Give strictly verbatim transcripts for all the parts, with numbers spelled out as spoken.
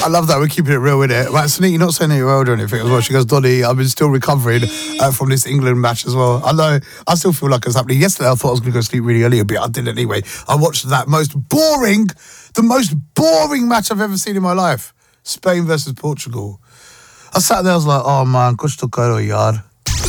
I love that. We're keeping it real with it. Right, Sneak, you're not saying that you're old or anything as well. She goes, Donny, I've been still recovering uh, from this England match as well. I know, I still feel like it's happening. Yesterday, I thought I was going to go sleep really early a bit. I didn't anyway. I watched that most boring, the most boring match I've ever seen in my life. Spain versus Portugal. I sat there, I was like, oh man, kuch to karo yaar.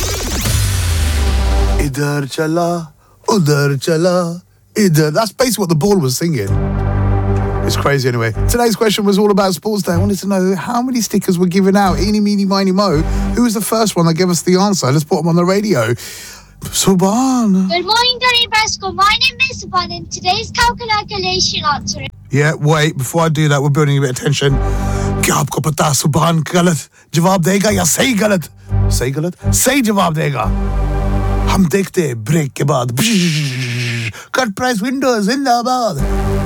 Idhar chala, udhar chala, idhar. That's basically what the ball was singing. It's crazy anyway. Today's question was all about Sports Day. I wanted to know how many stickers were given out. Eeny, meeny, miny, mo. Who was the first one that gave us the answer? Let's put them on the radio. Subhan. Good morning, Donny Brasco. My name is Subhan, and today's calculation answer is... Yeah, wait, before I do that, we're building a bit of tension. क्या आपको पता सुभान गलत जवाब देगा या सही गलत सही गलत सही जवाब देगा हम देखते हैं ब्रेक के बाद कट प्राइस विंडोज जिंदाबाद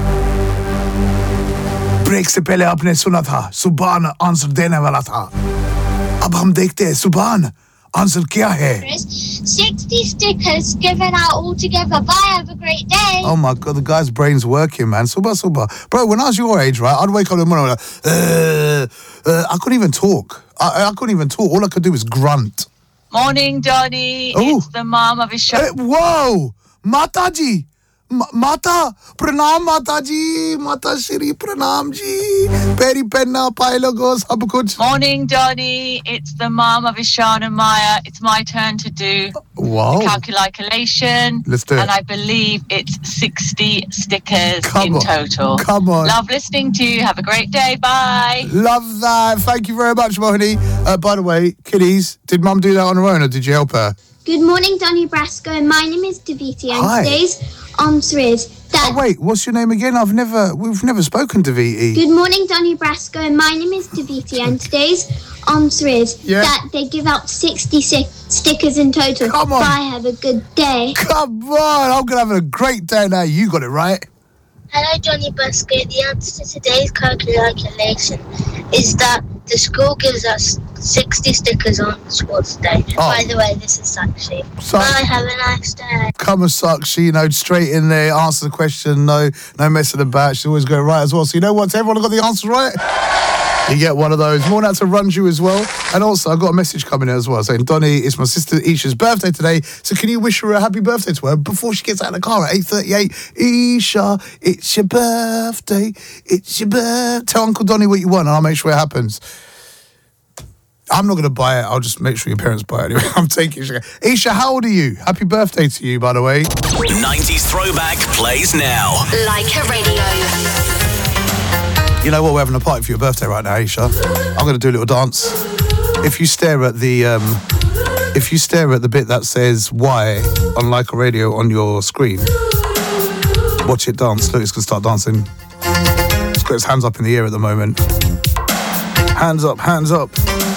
ब्रेक से पहले आपने सुना था सुभान आंसर देने वाला था अब हम देखते हैं सुभान आंसर क्या है sixty stickers given out all together. Bye, have a great day. Oh my god, the guy's brain's working, man. Subha subha. Bro, when I was your age, right, I'd wake up in the morning and like, uh, uh, I couldn't even talk. I, I couldn't even talk. All I could do was grunt. Morning, Donny. Ooh. It's the mum of his show. Uh, whoa! Mataji! Ma- Mata! Pranam Mataji! Mata Shri Pranam ji! Peri penna pailogo sab kuch. Morning, Donny. It's the mum of Ishan and Maya. It's my turn to do Wow. the calculation. Let's do it. And I believe it's sixty stickers Come in on. total. Come on. Love listening to you. Have a great day. Bye. Love that. Thank you very much, Mohini. Uh, by the way, kiddies, did Mum do that on her own or did you help her? Good morning, Donny Brasco. My name is Daviti, and Hi. today's answer is that... Oh, wait, what's your name again? I've never, we've never spoken to V E. Good morning, Donny Brasco, and my name is Daviti, and today's answer is Yeah. that they give out sixty si- stickers in total. Come on. Bye, have a good day. Come on, I'm going to have a great day now. You got it right. Hello, Johnny Brasco. The answer to today's calculation is that the school gives us sixty stickers on Sports Day. Oh. By the way, this is Sakshi. So- Bye, have a nice day. Come and Sakshi, you know, straight in there, answer the question, no no messing about. She always got it right as well. So you know what? Everyone got the answer right? You get one of those. More out to Runju as well. And also, I got a message coming in as well saying, Donny, it's my sister Isha's birthday today, so can you wish her a happy birthday to her before she gets out of the car at eight thirty-eight? Isha, it's your birthday. It's your birthday. Tell Uncle Donny what you want and I'll make sure it happens. I'm not going to buy it. I'll just make sure your parents buy it anyway. I'm taking it. Isha, how old are you? Happy birthday to you, by the way. nineties Throwback plays now. Like a radio. You know what? We're having a party for your birthday right now, Isha. I'm going to do a little dance. If you stare at the, um, if you stare at the bit that says "Y" on Like a Radio on your screen, watch it dance. Look, it's going to start dancing. It's got its hands up in the air at the moment. Hands up, hands up.